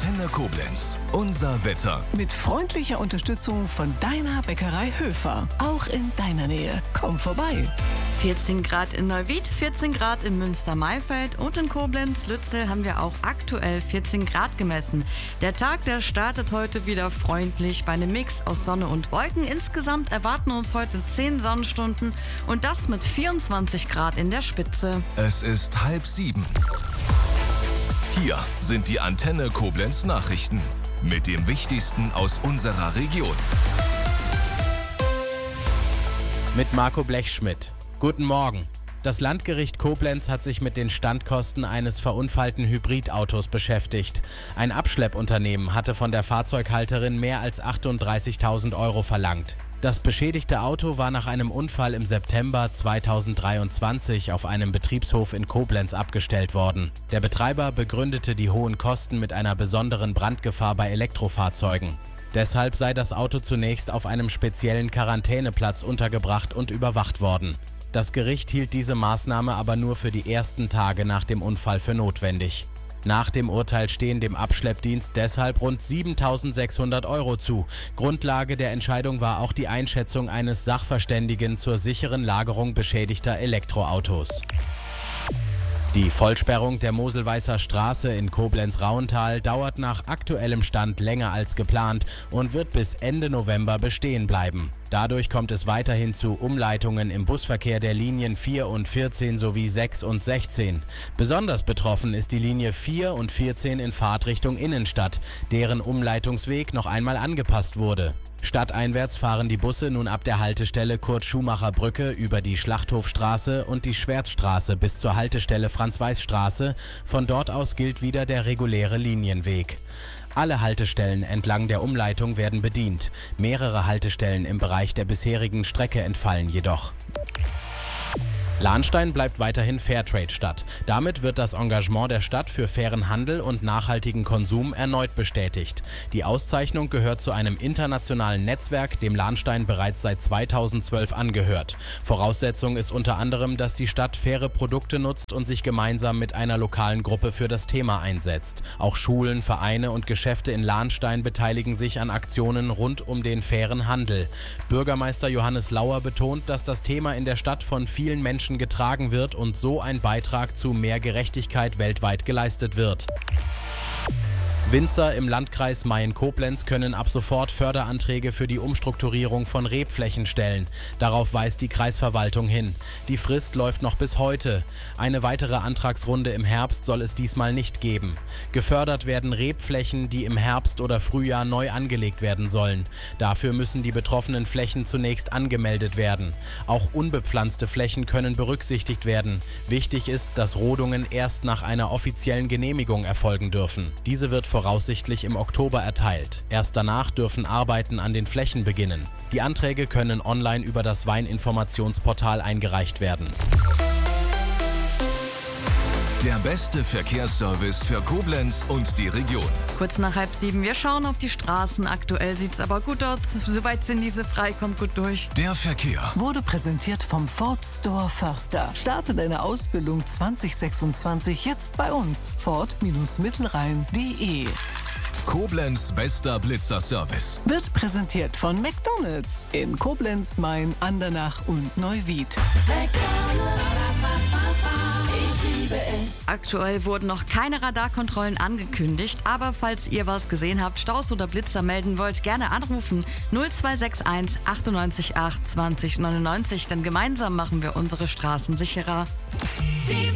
Antenne Koblenz. Unser Wetter. Mit freundlicher Unterstützung von deiner Bäckerei Höfer. Auch in deiner Nähe. Komm vorbei. 14 Grad in Neuwied, 14 Grad in Münster-Maifeld und in Koblenz-Lützel haben wir auch aktuell 14 Grad gemessen. Der Tag, der startet heute wieder freundlich bei einem Mix aus Sonne und Wolken. Insgesamt erwarten uns heute 10 Sonnenstunden und das mit 24 Grad in der Spitze. Es ist 6:30. Hier sind die Antenne Koblenz Nachrichten mit dem Wichtigsten aus unserer Region. Mit Marco Blechschmidt. Guten Morgen. Das Landgericht Koblenz hat sich mit den Standkosten eines verunfallten Hybridautos beschäftigt. Ein Abschleppunternehmen hatte von der Fahrzeughalterin mehr als 38.000 Euro verlangt. Das beschädigte Auto war nach einem Unfall im September 2023 auf einem Betriebshof in Koblenz abgestellt worden. Der Betreiber begründete die hohen Kosten mit einer besonderen Brandgefahr bei Elektrofahrzeugen. Deshalb sei das Auto zunächst auf einem speziellen Quarantäneplatz untergebracht und überwacht worden. Das Gericht hielt diese Maßnahme aber nur für die ersten Tage nach dem Unfall für notwendig. Nach dem Urteil stehen dem Abschleppdienst deshalb rund 7.600 Euro zu. Grundlage der Entscheidung war auch die Einschätzung eines Sachverständigen zur sicheren Lagerung beschädigter Elektroautos. Die Vollsperrung der Moselweißer Straße in Koblenz-Rauental dauert nach aktuellem Stand länger als geplant und wird bis Ende November bestehen bleiben. Dadurch kommt es weiterhin zu Umleitungen im Busverkehr der Linien 4 und 14 sowie 6 und 16. Besonders betroffen ist die Linie 4 und 14 in Fahrtrichtung Innenstadt, deren Umleitungsweg noch einmal angepasst wurde. Stadteinwärts fahren die Busse nun ab der Haltestelle Kurt-Schumacher-Brücke über die Schlachthofstraße und die Schwärzstraße bis zur Haltestelle Franz-Weiß-Straße. Von dort aus gilt wieder der reguläre Linienweg. Alle Haltestellen entlang der Umleitung werden bedient. Mehrere Haltestellen im Bereich der bisherigen Strecke entfallen jedoch. Lahnstein bleibt weiterhin Fairtrade-Stadt. Damit wird das Engagement der Stadt für fairen Handel und nachhaltigen Konsum erneut bestätigt. Die Auszeichnung gehört zu einem internationalen Netzwerk, dem Lahnstein bereits seit 2012 angehört. Voraussetzung ist unter anderem, dass die Stadt faire Produkte nutzt und sich gemeinsam mit einer lokalen Gruppe für das Thema einsetzt. Auch Schulen, Vereine und Geschäfte in Lahnstein beteiligen sich an Aktionen rund um den fairen Handel. Bürgermeister Johannes Lauer betont, dass das Thema in der Stadt von vielen Menschen getragen wird und so ein Beitrag zu mehr Gerechtigkeit weltweit geleistet wird. Winzer im Landkreis Mayen-Koblenz können ab sofort Förderanträge für die Umstrukturierung von Rebflächen stellen. Darauf weist die Kreisverwaltung hin. Die Frist läuft noch bis heute. Eine weitere Antragsrunde im Herbst soll es diesmal nicht geben. Gefördert werden Rebflächen, die im Herbst oder Frühjahr neu angelegt werden sollen. Dafür müssen die betroffenen Flächen zunächst angemeldet werden. Auch unbepflanzte Flächen können berücksichtigt werden. Wichtig ist, dass Rodungen erst nach einer offiziellen Genehmigung erfolgen dürfen. Diese wird voraussichtlich im Oktober erteilt. Erst danach dürfen Arbeiten an den Flächen beginnen. Die Anträge können online über das Weininformationsportal eingereicht werden. Der beste Verkehrsservice für Koblenz und die Region. Kurz nach 6:30, wir schauen auf die Straßen. Aktuell sieht's aber gut aus. Soweit sind diese frei, kommt gut durch. Der Verkehr Wurde präsentiert vom Ford Store Förster. Starte deine Ausbildung 2026 jetzt bei uns. Ford-Mittelrhein.de. Koblenz bester Blitzerservice. Wird präsentiert von McDonald's in Koblenz, Main, Andernach und Neuwied. Aktuell wurden noch keine Radarkontrollen angekündigt, aber falls ihr was gesehen habt, Staus oder Blitzer melden wollt, gerne anrufen 0261 98 8 20 99, denn gemeinsam machen wir unsere Straßen sicherer. Die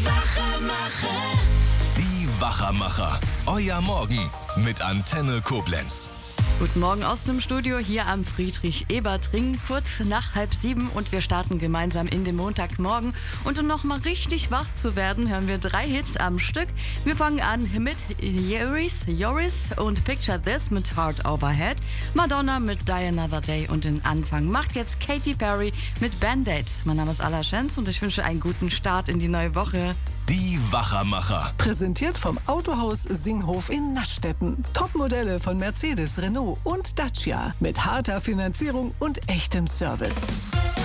Wachermacher. Euer Morgen mit Antenne Koblenz. Guten Morgen aus dem Studio hier am Friedrich-Ebert-Ring, kurz nach 6:30 und wir starten gemeinsam in den Montagmorgen. Und um nochmal richtig wach zu werden, hören wir 3 Hits am Stück. Wir fangen an mit Joris und Picture This mit Heart Overhead, Madonna mit Die Another Day und den Anfang macht jetzt Katy Perry mit Band-Aids. Mein Name ist Alla Schenz und ich wünsche einen guten Start in die neue Woche. Die Wachermacher. Präsentiert vom Autohaus Singhof in Naschstetten. Topmodelle von Mercedes, Renault und Dacia mit harter Finanzierung und echtem Service.